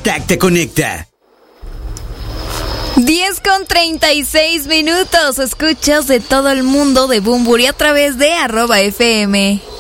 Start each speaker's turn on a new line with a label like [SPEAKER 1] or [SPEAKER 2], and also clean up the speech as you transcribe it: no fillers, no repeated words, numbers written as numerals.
[SPEAKER 1] Hashtag Te Conecta.
[SPEAKER 2] 10:36. Escuchas de todo el mundo de Bumburi a través de @FM.